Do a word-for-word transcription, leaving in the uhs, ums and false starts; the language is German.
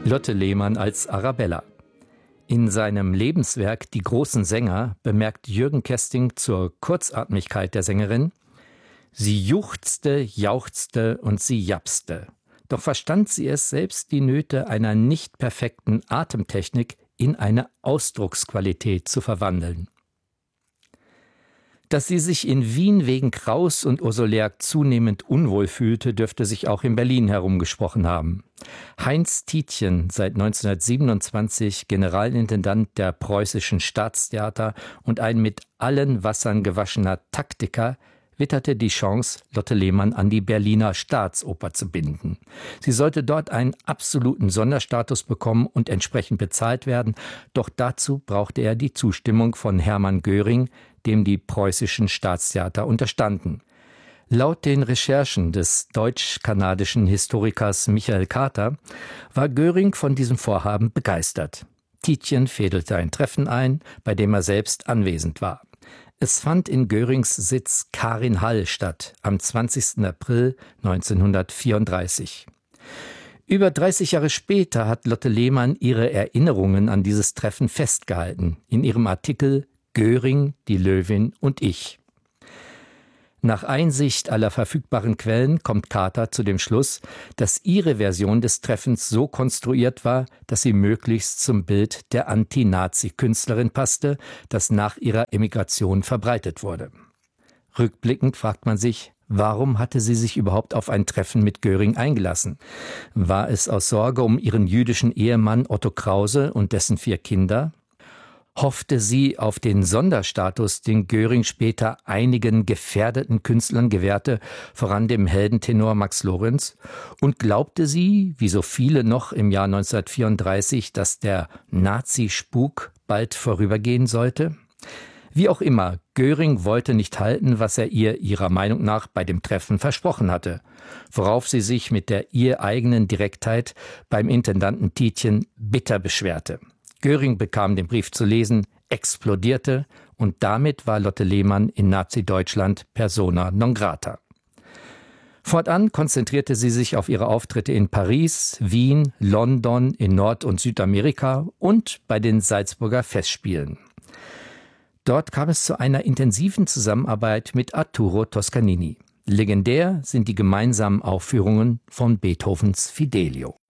Lotte Lehmann als Arabella. In seinem Lebenswerk Die großen Sänger bemerkt Jürgen Kesting zur Kurzatmigkeit der Sängerin: Sie juchzte, jauchzte und sie japste. Doch verstand sie es, selbst die Nöte einer nicht perfekten Atemtechnik in eine Ausdrucksqualität zu verwandeln. Dass sie sich in Wien wegen Kraus und Ursolerk zunehmend unwohl fühlte, dürfte sich auch in Berlin herumgesprochen haben. Heinz Tietjen, seit neunzehnhundertsiebenundzwanzig Generalintendant der Preußischen Staatstheater und ein mit allen Wassern gewaschener Taktiker, witterte die Chance, Lotte Lehmann an die Berliner Staatsoper zu binden. Sie sollte dort einen absoluten Sonderstatus bekommen und entsprechend bezahlt werden, doch dazu brauchte er die Zustimmung von Hermann Göring, dem die preußischen Staatstheater unterstanden. Laut den Recherchen des deutsch-kanadischen Historikers Michael Carter war Göring von diesem Vorhaben begeistert. Tietjen fädelte ein Treffen ein, bei dem er selbst anwesend war. Es fand in Görings Sitz Karin-Hall statt, am zwanzigsten April neunzehnhundertvierunddreißig. Über dreißig Jahre später hat Lotte Lehmann ihre Erinnerungen an dieses Treffen festgehalten, in ihrem Artikel Göring, die Löwin und ich. Nach Einsicht aller verfügbaren Quellen kommt Carter zu dem Schluss, dass ihre Version des Treffens so konstruiert war, dass sie möglichst zum Bild der Anti-Nazi-Künstlerin passte, das nach ihrer Emigration verbreitet wurde. Rückblickend fragt man sich, warum hatte sie sich überhaupt auf ein Treffen mit Göring eingelassen? War es aus Sorge um ihren jüdischen Ehemann Otto Krause und dessen vier Kinder? Hoffte sie auf den Sonderstatus, den Göring später einigen gefährdeten Künstlern gewährte, voran dem Heldentenor Max Lorenz? Und glaubte sie, wie so viele noch im Jahr neunzehnhundertvierunddreißig, dass der Nazi-Spuk bald vorübergehen sollte? Wie auch immer, Göring wollte nicht halten, was er ihr ihrer Meinung nach bei dem Treffen versprochen hatte, worauf sie sich mit der ihr eigenen Direktheit beim Intendanten Tietjen bitter beschwerte. Göring bekam den Brief zu lesen, explodierte und damit war Lotte Lehmann in Nazi-Deutschland persona non grata. Fortan konzentrierte sie sich auf ihre Auftritte in Paris, Wien, London, in Nord- und Südamerika und bei den Salzburger Festspielen. Dort kam es zu einer intensiven Zusammenarbeit mit Arturo Toscanini. Legendär sind die gemeinsamen Aufführungen von Beethovens Fidelio.